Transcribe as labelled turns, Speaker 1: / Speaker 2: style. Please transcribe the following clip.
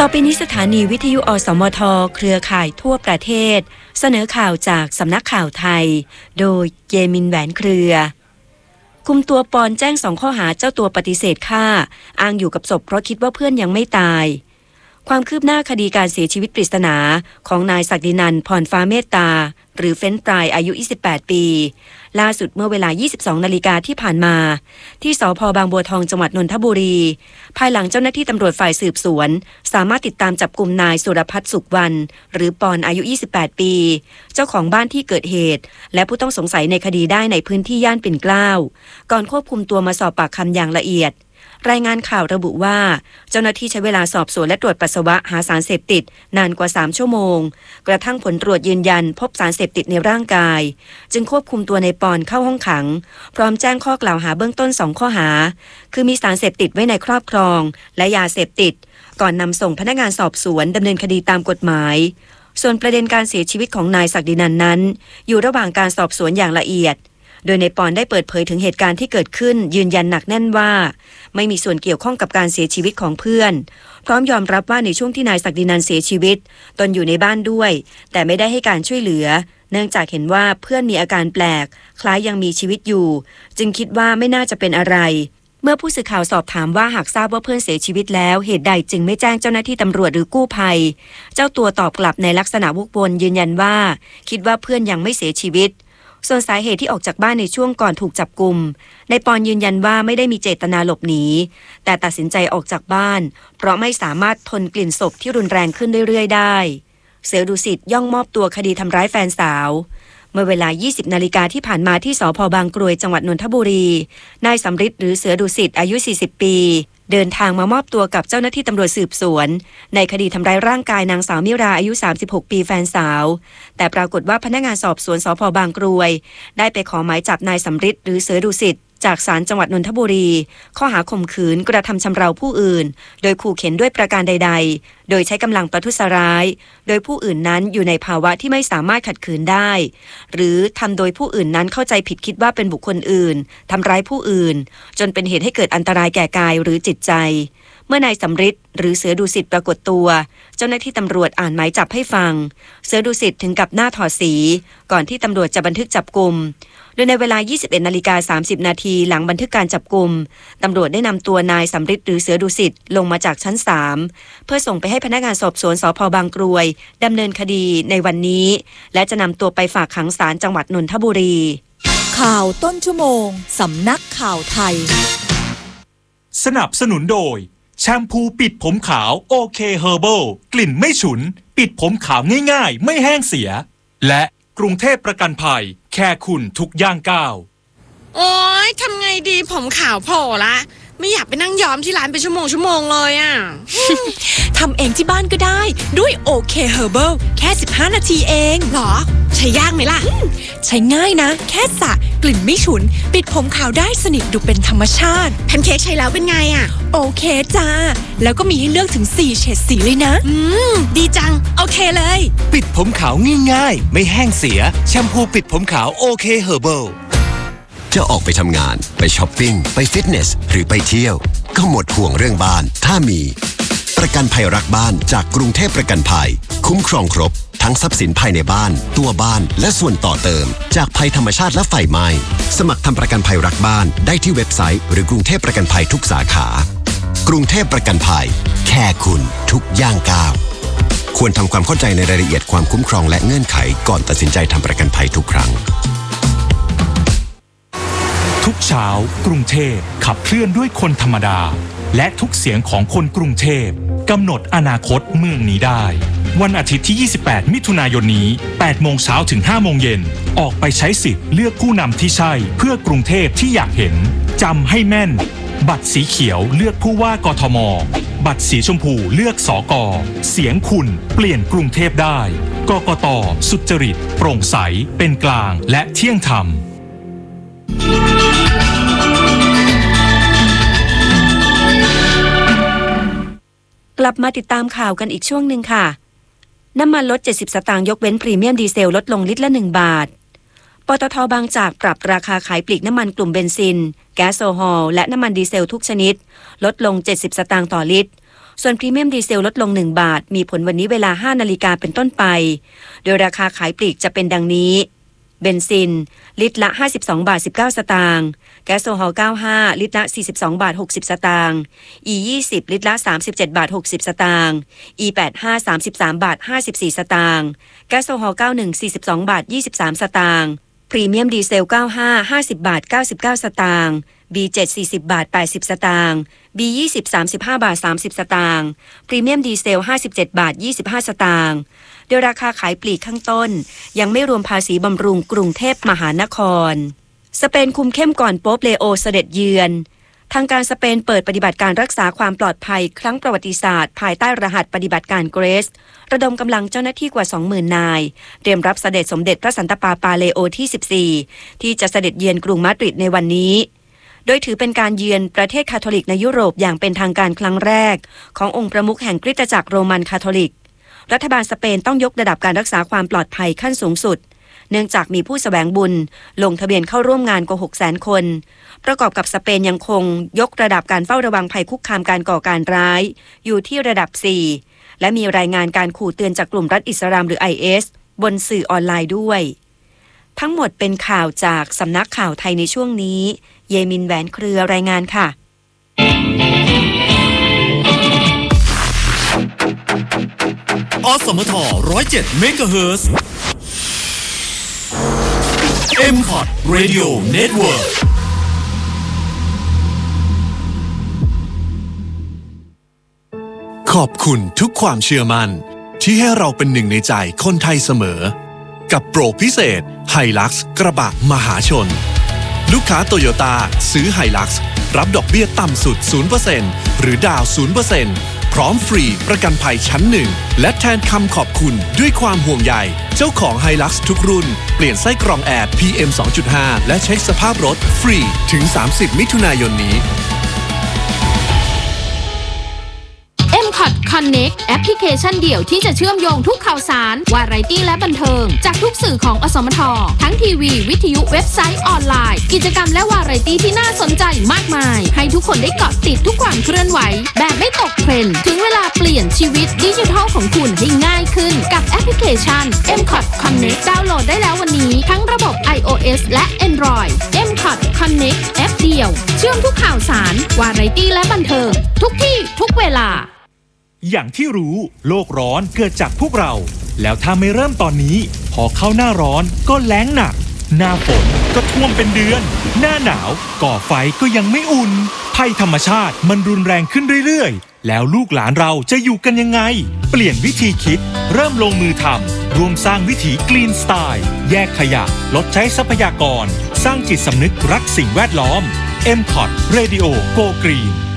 Speaker 1: ต่อไปนี้สถานีวิทยุอสมทเครือข่ายทั่วประเทศเสนอข่าวจากสำนักข่าวไทยโดยเยมินแหวนเครือคุมตัวปอนแจ้ง2 ข้อหาเจ้าตัวปฏิเสธฆ่าอ้างอยู่กับศพเพราะคิดว่าเพื่อนยังไม่ตายความคืบหน้าคดีการเสียชีวิตปริศนาของนายศักดินันท์พรฟ้าเมตตาหรือเฟ้นปรายอายุ28 ปีล่าสุดเมื่อเวลา 22 นาฬิกาที่ผ่านมาที่สภ.บางบัวทองจังหวัดนนทบุรีภายหลังเจ้าหน้าที่ตำรวจฝ่ายสืบสวนสามารถติดตามจับกุมนายสุรพัฒน์สุขวรรณหรือปอนอายุ 28 ปีเจ้าของบ้านที่เกิดเหตุและผู้ต้องสงสัยในคดีได้ในพื้นที่ย่านปิ่นเกล้าก่อนควบคุมตัวมาสอบปากคำอย่างละเอียดรายงานข่าวระบุว่าเจ้าหน้าที่ใช้เวลาสอบสวนและตรวจปัสสาวะหาสารเสพติดนานกว่า3 ชั่วโมงกระทั่งผลตรวจยืนยันพบสารเสพติดในร่างกายจึงควบคุมตัวในปอนเข้าห้องขังพร้อมแจ้งข้อกล่าวหาเบื้องต้น2 ข้อหาคือมีสารเสพติดไว้ในครอบครองและยาเสพติดก่อนนำส่งพนักงานสอบสวนดำเนินคดีตามกฎหมายส่วนประเด็นการเสียชีวิตของนายศักดินันท์นั้นอยู่ระหว่างการสอบสวนอย่างละเอียดโดยในปอนได้เปิดเผยถึงเหตุการณ์ที่เกิดขึ้นยืนยันหนักแน่นว่าไม่มีส่วนเกี่ยวข้องกับการเสียชีวิตของเพื่อนพร้อมยอมรับว่าในช่วงที่นายศักดินันท์เสียชีวิตตนอยู่ในบ้านด้วยแต่ไม่ได้ให้การช่วยเหลือเนื่องจากเห็นว่าเพื่อนมีอาการแปลกคล้ายยังมีชีวิตอยู่จึงคิดว่าไม่น่าจะเป็นอะไรเมื่อผู้สื่อข่าวสอบถามว่าหากทราบว่าเพื่อนเสียชีวิตแล้วเหตุใดจึงไม่แจ้งเจ้าหน้าที่ตำรวจหรือกู้ภัยเจ้าตัวตอบกลับในลักษณะวกวนยืนยันว่าคิดว่าเพื่อนยังไม่เสียชีวิตส่วนสาเหตุที่ออกจากบ้านในช่วงก่อนถูกจับกุมนายปอนยืนยันว่าไม่ได้มีเจตนาหลบหนีแต่ตัดสินใจออกจากบ้านเพราะไม่สามารถทนกลิ่นศพที่รุนแรงขึ้นเรื่อยๆได้เสือดุสิตย่องมอบตัวคดีทำร้ายแฟนสาวเมื่อเวลา 20 นาฬิกาที่ผ่านมาที่สภ.บางกรวยจังหวัดนนทบุรีนายสำริดหรือเสือดุสิตอายุ40 ปีเดินทางมามอบตัวกับเจ้าหน้าที่ตำรวจสืบสวนในคดีทำร้ายร่างกายนางสาวมิราอายุ36 ปีแฟนสาวแต่ปรากฏว่าพนักงานสอบสวนสภ.บางกรวยได้ไปขอหมายจับนายสำริดหรือเสือดุสิตจากศาลจังหวัดนนทบุรีข้อหาข่มขืนกระทำชำเราผู้อื่นโดยขู่เข็นด้วยประการใดๆโดยใช้กำลังประทุษร้ายโดยผู้อื่นนั้นอยู่ในภาวะที่ไม่สามารถขัดขืนได้หรือทำโดยผู้อื่นนั้นเข้าใจผิดคิดว่าเป็นบุคคลอื่นทำร้ายผู้อื่นจนเป็นเหตุให้เกิดอันตรายแก่กายหรือจิตใจเมื่อนายสำริดหรือเสือดุสิตปรากฏตัวเจ้าหน้าที่ตำรวจอ่านหมายจับให้ฟังเสือดุสิตถึงกับหน้าถอดสีก่อนที่ตำรวจจะบันทึกจับกุมโดยในเวลา 21:30 นาทีหลังบันทึกการจับกุมตำรวจได้นำตัวนายสำริดหรือเสือดุสิตลงมาจากชั้น3เพื่อส่งไปให้พนักงานสอบสวนสภ.บางกรวยดำเนินคดีในวันนี้และจะนำตัวไปฝากขังศาลจังหวัดนนทบุรี
Speaker 2: ข่าวต้นชั่วโมงสำนักข่าวไทย
Speaker 3: สนับสนุนโดยแชมพูปิดผมขาวโอเคเฮอร์เบิลกลิ่นไม่ฉุนปิดผมขาวง่ายๆไม่แห้งเสียและกรุงเทพประกันภัยแค่คุณทุกย่างก้าว
Speaker 4: โอ๊ยทำไงดีผมขาวโผล่ละไม่อยากไปนั่งย้อมที่ร้านเป็นชั่วโมงเลยอ่ะ
Speaker 2: ทำเองที่บ้านก็ได้ด้วยโอเคเฮอร์เบิลแค่15 นาทีเอง
Speaker 4: หรอใช้ยากไหมล่ะ
Speaker 2: ใช้ง่ายนะแค่สระกลิ่นไม่ฉุนปิดผมขาวได้สนิทดูเป็นธรรมชาติ
Speaker 4: แพนเค้กใช้แล้วเป็นไงอ่ะ
Speaker 2: โอเคจ้าแล้วก็มีให้เลือกถึง4 เฉดสีเลยนะ
Speaker 4: ดีจังโอเคเลย
Speaker 5: ปิดผมขาวง่ายๆไม่แห้งเสียแชมพูปิดผมขาวโอเคเฮอร์เบิลจะออกไปทำงานไปช้อปปิ้งไปฟิตเนสหรือไปเที่ยวก็หมดห่วงเรื่องบ้านถ้ามีประกันภัยรักบ้านจากกรุงเทพประกันภัยคุ้มครองครบทั้งทรัพย์สินภายในบ้านตัวบ้านและส่วนต่อเติมจากภัยธรรมชาติและไฟไหม้สมัครทำประกันภัยรักบ้านได้ที่เว็บไซต์หรือกรุงเทพประกันภัยทุกสาขากรุงเทพประกันภัยแค่คุณทุกย่างก้าวควรทำความเข้าใจในรายละเอียดความคุ้มครองและเงื่อนไขก่อนตัดสินใจทำประกันภัยทุกครั้ง
Speaker 3: ทุกเช้ากรุงเทพขับเคลื่อนด้วยคนธรรมดาและทุกเสียงของคนกรุงเทพกำหนดอนาคตเมืองนี้ได้วันอาทิตย์ที่ 28 มิถุนายนนี้ 8 โมงเช้าถึง 5 โมงเย็นออกไปใช้สิทธิ์เลือกผู้นำที่ใช่เพื่อกรุงเทพที่อยากเห็นจำให้แม่นบัตรสีเขียวเลือกผู้ว่ากทมบัตรสีชมพูเลือกสก.เสียงคุณเปลี่ยนกรุงเทพได้กกต.สุจริตโปร่งใสเป็นกลางและเที่ยงธรรม
Speaker 1: กลับมาติดตามข่าวกันอีกช่วงหนึ่งค่ะน้ำมันลด70 สตางค์ยกเว้นพรีเมียมดีเซลลดลงลิตรละ1 บาทปตท.บางจากปรับราคาขายปลีกน้ำมันกลุ่มเบนซินแก๊สโซฮอลและน้ำมันดีเซลทุกชนิดลดลง70 สตางค์ต่อลิตรส่วนพรีเมียมดีเซลลดลง1บาทมีผลวันนี้เวลา 5 นาฬิกาเป็นต้นไปโดยราคาขายปลีกจะเป็นดังนี้เบนซินลิตรละ52 บาท 19 สตางค์แก๊สโซฮอล์95ลิตรละ42 บาท 60 สตางค์ E20 ลิตรละ37 บาท 60 สตางค์ E85 33 บาท 54 สตางค์แก๊สโซฮอล์91 42 บาท 23 สตางค์พรีเมียมดีเซล95 50 บาท 99 สตางค์ B7 40 บาท 80 สตางค์ B20 35 บาท 30 สตางค์พรีเมียมดีเซล57 บาท 25 สตางค์โดยราคาขายปลีกข้างต้นยังไม่รวมภาษีบำรุงกรุงเทพมหานครสเปนคุมเข้มก่อนโป๊ปเลโอเสด็จเยือนทางการสเปนเปิดปฏิบัติการรักษาความปลอดภัยครั้งประวัติศาสตร์ภายใต้รหัสปฏิบัติการเกรซระดมกำลังเจ้าหน้าที่กว่า 20,000 นายเตรียมรับเสด็จสมเด็จพระสันตะปาปาเลโอที่14ที่จะเสด็จเยือนกรุงมาดริดในวันนี้โดยถือเป็นการเยือนประเทศคาทอลิกในยุโรปอย่างเป็นทางการครั้งแรกขององค์ประมุขแห่งคริสตจักรโรมันคาทอลิกรัฐบาลสเปนต้องยกระดับการรักษาความปลอดภัยขั้นสูงสุดเนื่องจากมีผู้แสวงบุญลงทะเบียนเข้าร่วมงานกว่า 600,000 คนประกอบกับสเปนยังคงยกระดับการเฝ้าระวังภัยคุกคามการก่อการร้ายอยู่ที่ระดับ 4และมีรายงานการขู่เตือนจากกลุ่มรัฐอิสลามหรือ IS บนสื่อออนไลน์ด้วยทั้งหมดเป็นข่าวจากสำนักข่าวไทยในช่วงนี้เยมินแหวนเครือรายงานค่ะ
Speaker 6: อสมท107เมกะเฮิรตซ์ M-Pod Radio Network ขอบคุณทุกความเชื่อมั่นที่ให้เราเป็นหนึ่งในใจคนไทยเสมอกับโปรพิเศษ Hilux กระบะมหาชนลูกค้าโตโยต้าซื้อ Hilux รับดอกเบี้ยต่ำสุด 0% หรือดาว 0%พร้อมฟรีประกันภัยชั้น1และแทนคำขอบคุณด้วยความห่วงใยเจ้าของ Hilux ทุกรุ่นเปลี่ยนไส้กรองแอร์ PM 2.5 และเช็คสภาพรถฟรีถึง 30 มิถุนายนนี้
Speaker 7: M-Pod Connect แอปพลิเคชันเดี่ยวที่จะเชื่อมโยงทุกข่าวสารวาไรตี้และบันเทิงจากทุกสื่อของอสมททั้งทีวีวิทยุเว็บไซต์ออนไลน์กิจกรรมและวาไรตี้ที่น่าสนใจมากมายให้ทุกคนได้เกาะติดทุกความเคลื่อนไหวแบบไม่ตกเทรนด์ถึงเวลาเปลี่ยนชีวิตดิจิทัลของคุณให้ง่ายขึ้นกับแอปพลิเคชัน M-Pod Connect ดาวน์โหลดได้แล้ววันนี้ทั้งระบบ iOS และ Android M-Pod Connect แอปเดียวเชื่อมทุกข่าวสารวาไรตี้และบันเทิงทุกที่ทุกเวลา
Speaker 3: อย่างที่รู้โลกร้อนเกิดจากพวกเราแล้วถ้าไม่เริ่มตอนนี้พอเข้าหน้าร้อนก็แล้งหนักหน้าฝนก็ท่วมเป็นเดือนหน้าหนาวก่อไฟก็ยังไม่อุ่นภัยธรรมชาติมันรุนแรงขึ้นเรื่อยๆแล้วลูกหลานเราจะอยู่กันยังไงเปลี่ยนวิธีคิดเริ่มลงมือทำรวมสร้างวิถีกรีนสไตล์แยกขยะลดใช้ทรัพยากรสร้างจิตสำนึกรักสิ่งแวดล้อม M-Pod Radio Go Green